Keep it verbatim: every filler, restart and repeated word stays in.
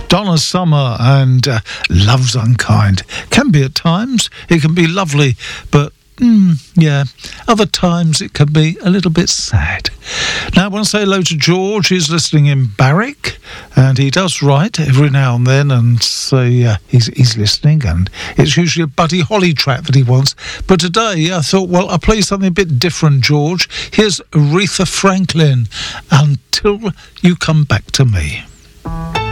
Donna Summer and uh, Love's Unkind. Can be at times. It can be lovely, but mm, yeah, other times it can be a little bit sad. Now I want to say hello to George. He's listening in Barwick, and he does write every now and then and say uh, he's, he's listening, and it's usually a Buddy Holly track that he wants. But today I thought, well, I'll play something a bit different, George. Here's Aretha Franklin, Until You Come Back to Me.